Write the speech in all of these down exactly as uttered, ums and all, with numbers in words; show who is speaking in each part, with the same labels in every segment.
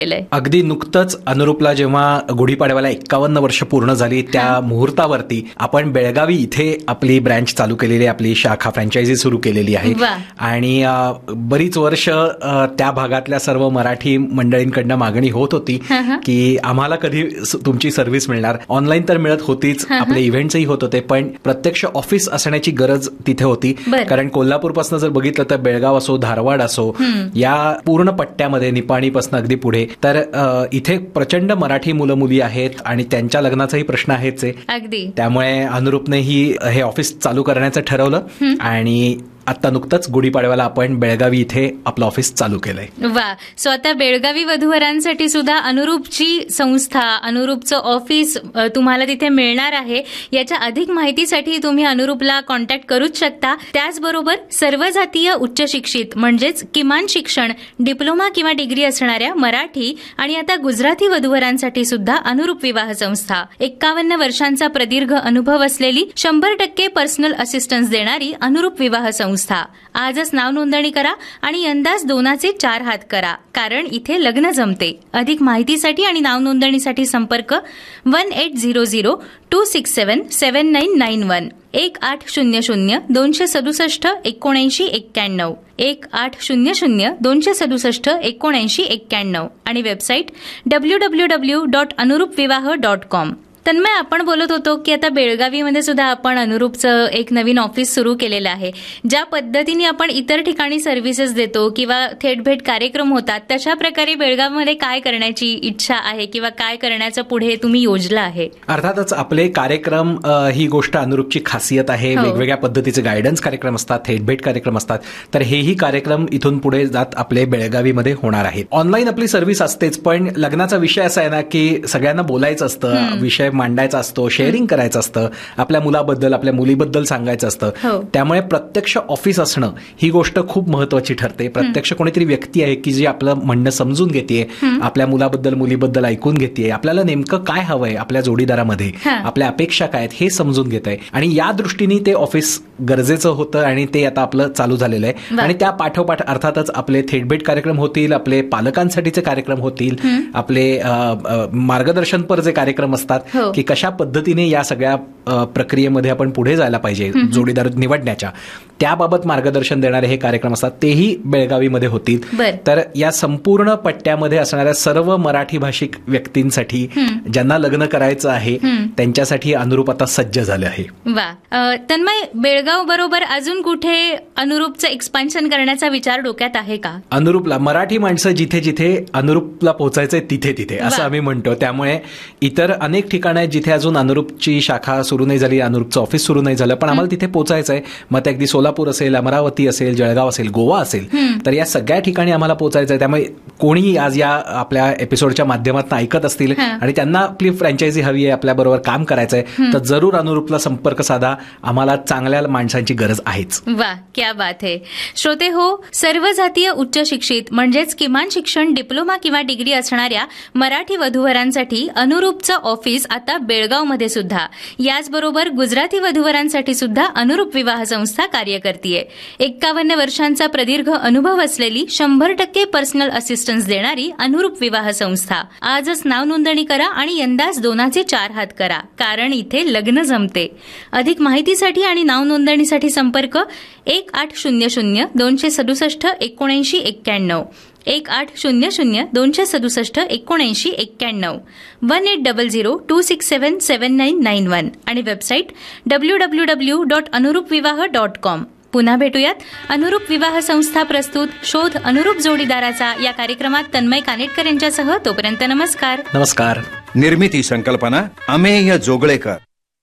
Speaker 1: अगदी नुकतंच अनुरूपला जेव्हा गुढीपाडव्याला एक्कावन्न वर्ष पूर्ण झाली त्या मुहूर्तावरती आपण बेळगावी इथे आपली ब्रँच चालू केलेली, आपली शाखा फ्रँचायझी सुरू केलेली आहे. आणि बरीच वर्ष त्या भागातल्या सर्व मराठी मंडळींकडनं मागणी होत होती की आम्हाला कधी तुमची सर्व्हिस मिळणार. ऑनलाईन तर मिळत होतीच, आपले इव्हेंट्सही होत होते, पण प्रत्यक्ष ऑफिस असण्याची गरज तिथे होती. कारण कोल्हापूरपासून जर बघितलं तर बेळगाव असो, धारवाड असो, या पूर्ण पट्ट्यामध्ये निपाणीपासून अगदी पुढे तर इथे प्रचंड मराठी मुलं मुली आहेत आणि त्यांच्या लग्नाचाही प्रश्न आहेच आहे.
Speaker 2: अगदी
Speaker 1: त्यामुळे अनुरूपनेही हे ऑफिस चालू करण्याचं ठरवलं आणि आता नुकतंच गुढीपाडव्याला आपण बेळगावी इथे आपलं ऑफिस चालू केलंय.
Speaker 2: वा. सो आता बेळगावी वधूवरांसाठी सुद्धा अनुरूपची संस्था, अनुरूपचं ऑफिस तुम्हाला तिथे मिळणार आहे. याच्या अधिक माहितीसाठी तुम्ही अनुरूपला कॉन्टॅक्ट करूच शकता. त्याचबरोबर सर्व जातीय उच्च शिक्षित म्हणजेच किमान शिक्षण डिप्लोमा किंवा डिग्री असणाऱ्या मराठी आणि आता गुजराती वधूवरांसाठी सुद्धा अनुरूप विवाह संस्था, एक्कावन्न वर्षांचा प्रदीर्घ अनुभव असलेली, शंभर टक्के पर्सनल असिस्टन्स देणारी अनुरूप विवाह संस्था. आजच नाव नोंदणी करा आणि यंदाच दोनाचे चार हात करा, कारण इथे लग्न जमते. अधिक माहितीसाठी आणि नाव नोंदणीसाठी संपर्क one eight zero zero to six seven seven nine nine one एक आठ शून्य शून्य दोनशे सदुसष्ट एकोणऐंशी एक्क्याण्णव एक आठ शून्य शून्य दोनशे सदुसष्ट एकोणऐंशी एक्क्याण्णव आणि website W W W dot अनुरूप विवाह डॉट कॉम. तन्मय, आपण बोलत होतो की आता बेळगावीमध्ये सुद्धा आपण अनुरूपचं एक नवीन ऑफिस सुरू केलेलं आहे. ज्या पद्धतीने आपण इतर ठिकाणी सर्व्हिसेस देतो किंवा थेट भेट कार्यक्रम होतात, तशा प्रकारे बेळगावमध्ये काय करण्याची इच्छा आहे किंवा काय करण्याचं पुढे तुम्ही योजलं आहे?
Speaker 1: अर्थातच आपले कार्यक्रम ही गोष्ट अनुरूपची खासियत आहे. वेगवेगळ्या पद्धतीचे गायडन्स कार्यक्रम असतात, थेट भेट कार्यक्रम असतात. तर हेही कार्यक्रम इथून पुढे जात आपले बेळगावीमध्ये होणार आहेत. ऑनलाईन आपली सर्व्हिस असतेच, पण लग्नाचा विषय असा आहे ना की सगळ्यांना बोलायचं असतं, विषय मांडायचा असतो, शेअरिंग करायचं असतं, आपल्या मुलाबद्दल आपल्या मुलीबद्दल सांगायचं असतं. त्यामुळे प्रत्यक्ष ऑफिस असणं ही गोष्ट खूप महत्वाची ठरते. प्रत्यक्ष कोणीतरी व्यक्ती आहे की जी आपलं म्हणणं समजून घेते, आपल्या मुलाबद्दल मुलीबद्दल ऐकून घेते, आपल्याला नेमकं काय हवंय आपल्या जोडीदारामध्ये, आपल्या अपेक्षा काय आहेत हे समजून घेत आहे. आणि या दृष्टीने ते ऑफिस गरजेचं होतं आणि ते आता आपलं चालू झालेलं आहे. आणि त्या पाठोपाठ अर्थातच आपले थेटभेट कार्यक्रम होतील, आपले पालकांसाठीचे कार्यक्रम होतील, आपले मार्गदर्शनपर जे कार्यक्रम असतात की कशा पद्धतीने या सगळ्या प्रक्रियेमध्ये आपण पुढे जायला पाहिजे जोडीदार निवडण्याच्या, त्याबाबत मार्गदर्शन देणारे हे कार्यक्रम असतात, तेही बेळगावीमध्ये होतील. तर या संपूर्ण पट्ट्यामध्ये असणाऱ्या सर्व मराठी भाषिक व्यक्तींसाठी ज्यांना लग्न करायचं आहे त्यांच्यासाठी अनुरूप आता सज्ज झाले आहे.
Speaker 2: वा. तन्मय, बेळगाव बरोबर अजून कुठे अनुरूपचं एक्सपान्शन करण्याचा विचार डोक्यात आहे का?
Speaker 1: अनुरूपला मराठी माणसं जिथे जिथे अनुरूपला पोहोचायचंय तिथे तिथे असं आम्ही म्हणतो. त्यामुळे इतर अनेक ठिकाणं आहेत जिथे अजून अनुरूपची शाखा सुरू नाही झाली, अनुरूपचं ऑफिस सुरू नाही झालं, पण आम्हाला तिथे पोहोचायचं आहे. मग ते अगदी सोलापूर असेल, अमरावती असेल, जळगाव असेल, गोवा असेल, तर या सगळ्या ठिकाणी आम्हाला पोहोचायचं आहे. त्यामुळे कोणी आज या आपल्या एपिसोडच्या माध्यमातून ऐकत असतील आणि त्यांना आपली फ्रँचायझी हवी आहे, आपल्या बरोबर काम करायचं आहे, तर जरूर अनुरूपला संपर्क साधा. आम्हाला चांगल्या माणसांची गरज आहेच.
Speaker 2: वा, क्या बात आहे. श्रोते हो, सर्व जातीय उच्च शिक्षित म्हणजेच किमान शिक्षण डिप्लोमा किंवा डिग्री असणाऱ्या मराठी वधूवरांसाठी अनुरूपचं ऑफिस आता बेळगावमध्ये सुद्धा, याचबरोबर गुजराती वधूवरांसाठी सुद्धा अनुरूप विवाह संस्था कार्य करतीये. एक्कावन्न वर्षांचा प्रदीर्घ अनुभव असलेली, शंभर टक्के पर्सनल असिस्टन्स देणारी अनुरूप विवाह संस्था. आजच नाव नोंदणी करा आणि यंदाच दोनाचे चार हात करा, कारण इथे लग्न जमते. अधिक माहितीसाठी आणि नाव नोंदणीसाठी संपर्क एक आठ शून्य शून्य दोनशे सदुसष्ट एकोणऐंशी एक्क्याण्णव एक आठ शून्य शून्य दोनशे सदुसष्ट एकोणऐंशी एक्क्याण्णव one eight double zero to six seven seven nine nine one आणि website W W W dot अनुरूप विवाह डॉट कॉम. पुन्हा भेटूयात अनुरूप विवाह संस्था प्रस्तुत शोध अनुरूप जोडीदाराचा या कार्यक्रमात तन्मय कानेटकर यांच्यासह. तोपर्यंत नमस्कार.
Speaker 1: नमस्कार.
Speaker 3: निर्मिती संकल्पना अमेय जोगळेकर.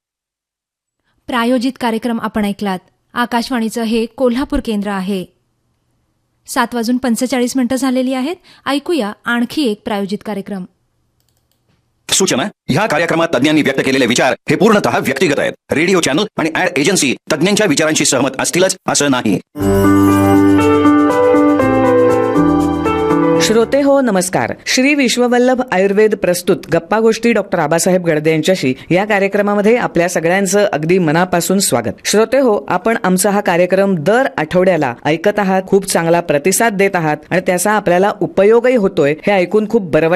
Speaker 4: प्रायोजित कार्यक्रम आपण ऐकलात. आकाशवाणीचं हे कोल्हापूर केंद्र आहे. सात वाजून पंचेचाळीस मिनिटं झालेली आहेत. ऐकूया आणखी एक प्रायोजित कार्यक्रम.
Speaker 3: सूचना: ह्या कार्यक्रमात तज्ञांनी व्यक्त केलेले विचार हे पूर्णतः व्यक्तिगत आहेत. रेडिओ चॅनल आणि ऍड एजन्सी तज्ञांच्या विचारांशी सहमत असतीलच असं नाही.
Speaker 5: श्रोते हो, नमस्कार. श्री विश्ववल्लभ आयुर्वेद प्रस्तुत गप्पा गोष्टी डॉक्टर आबासाहेब गडदे यांच्याशी या कार्यक्रमामध्ये आपल्या सगळ्यांचं अगदी मनापासून स्वागत. श्रोते हो, आपण आमचा हा कार्यक्रम दर आठवड्याला ऐकत आहात, खूप चांगला प्रतिसाद देत आहात आणि त्याचा आपल्याला उपयोगही होतोय हे ऐकून खूप बरं